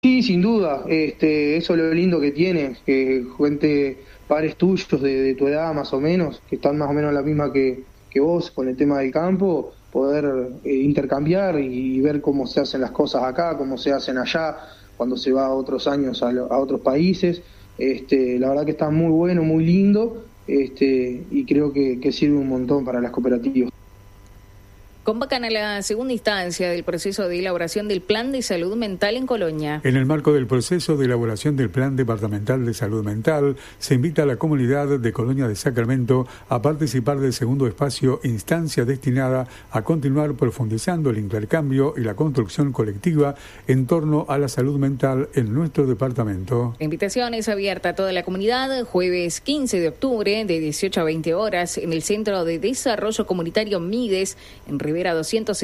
Sí, sin duda, eso es lo lindo que tiene, que gente, pares tuyos de tu edad más o menos, que están más o menos en la misma que vos con el tema del campo, poder intercambiar y ver cómo se hacen las cosas acá, cómo se hacen allá, cuando se va a otros años a otros países. La verdad que está muy bueno, muy lindo, y creo que sirve un montón para las cooperativas. Convocan a la segunda instancia del proceso de elaboración del Plan de Salud Mental en Colonia. En el marco del proceso de elaboración del Plan Departamental de Salud Mental, se invita a la comunidad de Colonia de Sacramento a participar del segundo espacio, instancia destinada a continuar profundizando el intercambio y la construcción colectiva en torno a la salud mental en nuestro departamento. La invitación es abierta a toda la comunidad, jueves 15 de octubre, de 18 a 20 horas, en el Centro de Desarrollo Comunitario Mides, en Rivera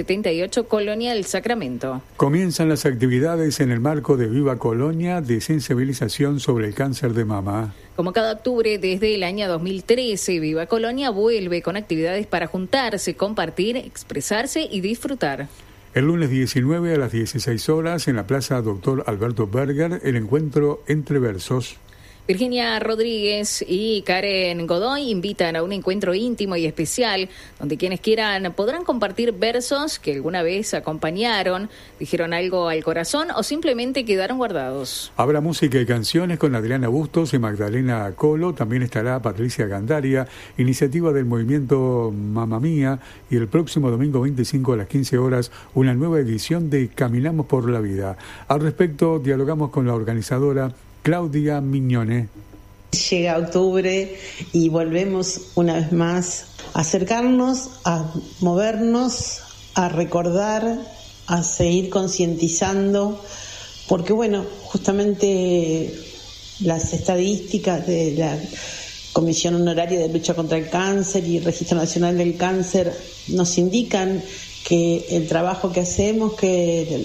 278, Colonia del Sacramento. Comienzan las actividades en el marco de Viva Colonia de sensibilización sobre el cáncer de mama. Como cada octubre desde el año 2013, Viva Colonia vuelve con actividades para juntarse, compartir, expresarse y disfrutar. El lunes 19 a las 16 horas en la Plaza Dr. Alberto Berger, el encuentro Entre Versos. Virginia Rodríguez y Karen Godoy invitan a un encuentro íntimo y especial donde quienes quieran podrán compartir versos que alguna vez acompañaron, dijeron algo al corazón o simplemente quedaron guardados. Habrá música y canciones con Adriana Bustos y Magdalena Colo. También estará Patricia Gandaria, iniciativa del movimiento Mamma Mía, y el próximo domingo 25 a las 15 horas una nueva edición de Caminamos por la Vida. Al respecto dialogamos con la organizadora Claudia Mignone. Llega octubre y volvemos una vez más a acercarnos, a movernos, a recordar, a seguir concientizando, porque bueno, justamente las estadísticas de la Comisión Honoraria de Lucha contra el Cáncer y el Registro Nacional del Cáncer nos indican que el trabajo que hacemos, que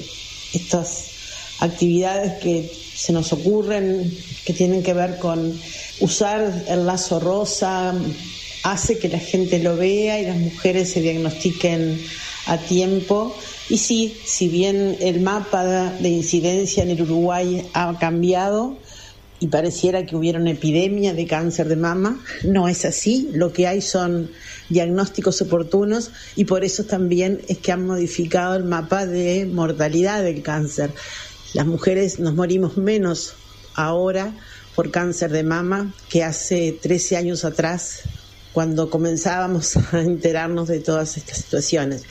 estas actividades que se nos ocurren, que tienen que ver con usar el lazo rosa, hace que la gente lo vea y las mujeres se diagnostiquen a tiempo. Y sí, si bien el mapa de incidencia en el Uruguay ha cambiado y pareciera que hubiera una epidemia de cáncer de mama, no es así. Lo que hay son diagnósticos oportunos y por eso también es que han modificado el mapa de mortalidad del cáncer. Las mujeres nos morimos menos ahora por cáncer de mama que hace 13 años atrás, cuando comenzábamos a enterarnos de todas estas situaciones.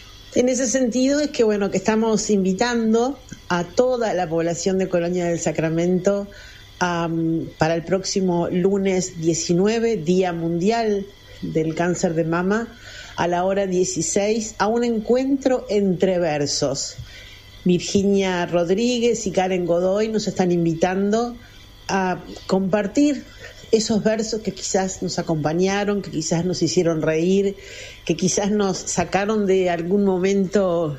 En ese sentido es que bueno, que estamos invitando a toda la población de Colonia del Sacramento para el próximo lunes 19, Día Mundial del Cáncer de Mama, a la hora 16, a un encuentro entre versos. Virginia Rodríguez y Karen Godoy nos están invitando a compartir esos versos que quizás nos acompañaron, que quizás nos hicieron reír, que quizás nos sacaron de algún momento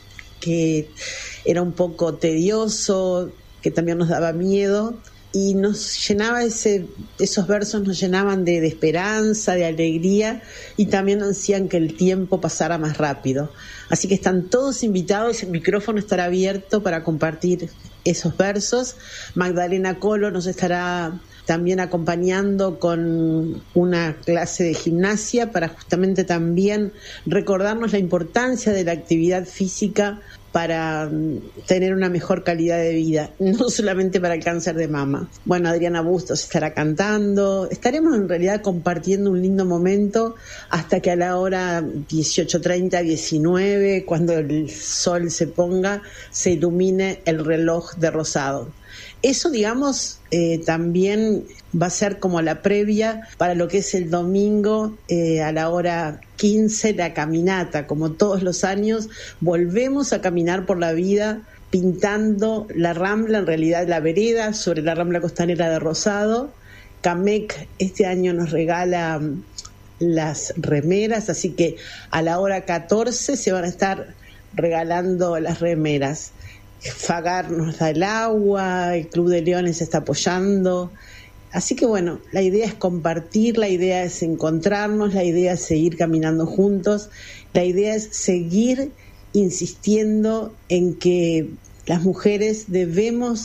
que era un poco tedioso, que también nos daba miedo, y nos llenaba esos versos nos llenaban de esperanza, de alegría, y también hacían que el tiempo pasara más rápido. Así que están todos invitados, el micrófono estará abierto para compartir esos versos. Magdalena Colo nos estará también acompañando con una clase de gimnasia para justamente también recordarnos la importancia de la actividad física para tener una mejor calidad de vida, no solamente para el cáncer de mama. Bueno, Adriana Bustos estará cantando, estaremos en realidad compartiendo un lindo momento hasta que a la hora 18:30, 19, cuando el sol se ponga, se ilumine el reloj de rosado. Eso, digamos, también va a ser como la previa para lo que es el domingo a la hora 15, la caminata. Como todos los años, volvemos a caminar por la vida pintando la Rambla, en realidad la vereda, sobre la Rambla Costanera de Rosado. Camec este año nos regala las remeras, así que a la hora 14 se van a estar regalando las remeras. Fagar nos da el agua, el Club de Leones está apoyando. Así que bueno, la idea es compartir, la idea es encontrarnos, la idea es seguir caminando juntos, la idea es seguir insistiendo en que Las mujeres debemos